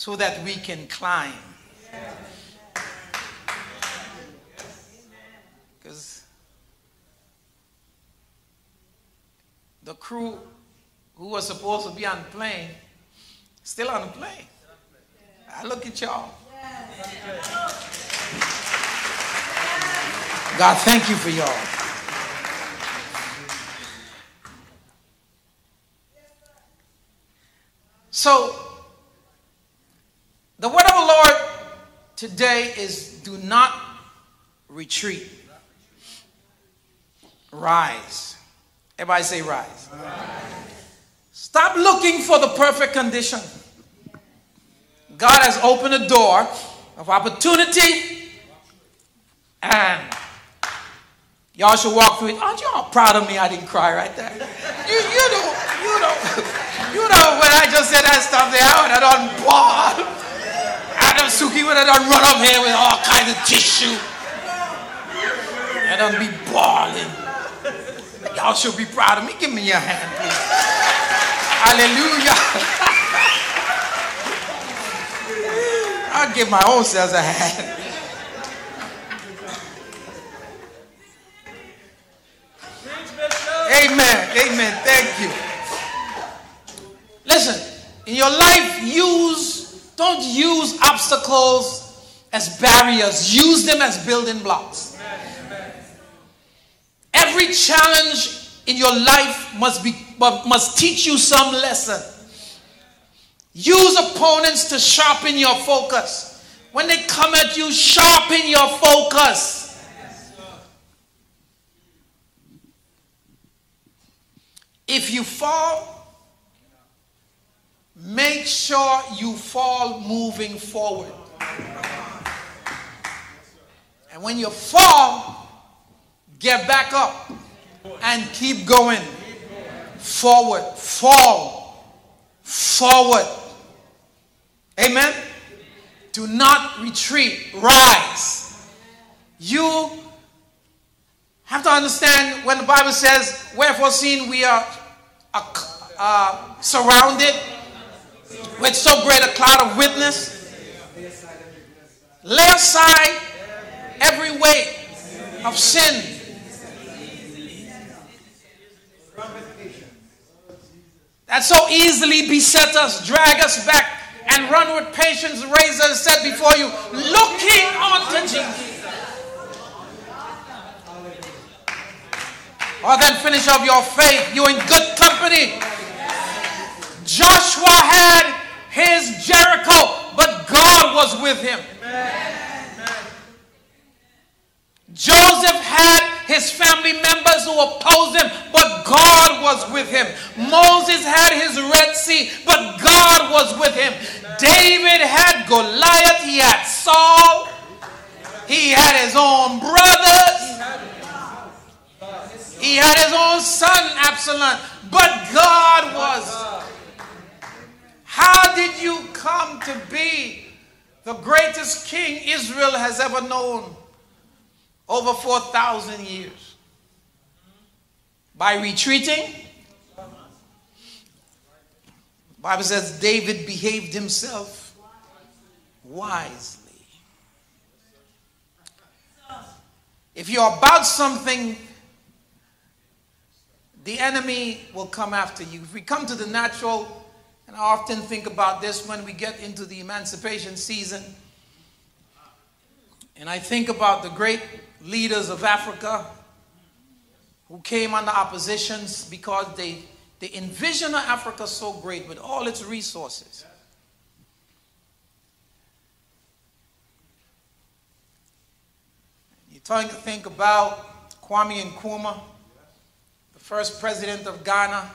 so that we can climb. Because the crew who was supposed to be on the plane, still on the plane. I look at y'all. God, thank you for y'all. So, the word of the Lord today is do not retreat. Rise. Everybody say rise. Stop looking for the perfect condition. God has opened a door of opportunity, and y'all should walk through it. Aren't you all proud of me? I didn't cry right there. You know when I just said that stuff there, I would have done bawl. Adam Suki would have done run up here with all kinds of tissue. I done be bawling. Y'all should be proud of me. Give me your hand, please. Hallelujah. I'll give my own selves a hand. Amen. Amen. Thank you. Listen, in your life, don't use obstacles as barriers. Use them as building blocks. Every challenge in your life must teach you some lesson. Use opponents to sharpen your focus. When they come at you, sharpen your focus. If you fall, make sure you fall moving forward. And when you fall, get back up and keep going. Forward. Fall. Forward. Amen? Do not retreat. Rise. You have to understand when the Bible says, wherefore seeing we are surrounded with so great a cloud of witness, lay aside every weight of sin that so easily beset us, drag us back, and run with patience, raise us set before you, looking unto Jesus. Or then finish of your faith. You're in good company. Joshua had his Jericho, but God was with him. Joseph had his family members who opposed him, but God was with him. Moses had his Red Sea, but God was with him. David had Goliath, he had Saul, he had his own brothers, he had his own son Absalom, but God was. How did you come to be the greatest king Israel has ever known over 4,000 years? By retreating? The Bible says David behaved himself wisely. If you're about something, the enemy will come after you. If we come to the natural, and I often think about this when we get into the emancipation season, and I think about the great leaders of Africa who came under oppositions because they envision Africa so great with all its resources. You think about Kwame Nkrumah, the first president of Ghana,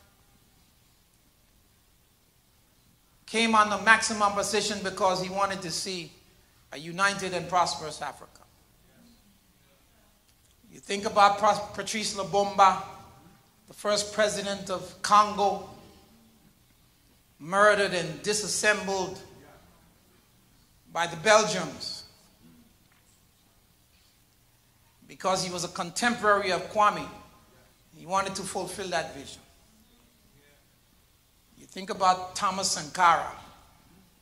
came under maximum opposition because he wanted to see a united and prosperous Africa. You think about Patrice Lumumba, the first president of Congo, murdered and disassembled by the Belgians because he was a contemporary of Kwame. He wanted to fulfill that vision. You think about Thomas Sankara,